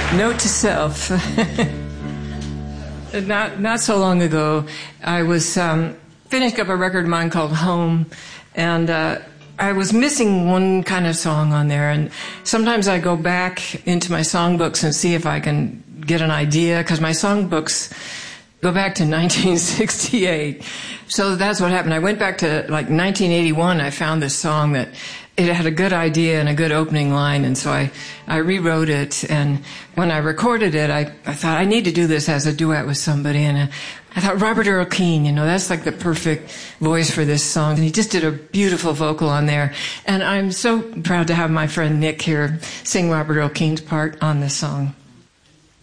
Note to self. Not so long ago, I was finishing up a record of mine called Home, and I was missing one kind of song on there. And sometimes I go back into my songbooks and see if I can get an idea, because my songbooks go back to 1968. So that's what happened. I went back to like 1981. I found this song that it had a good idea and a good opening line, and so I rewrote it. And when I recorded it, I thought I need to do this as a duet with somebody. And I thought Robert Earl Keen, that's like the perfect voice for this song. And he just did a beautiful vocal on there. And I'm so proud to have my friend Nick here sing Robert Earl Keen's part on this song.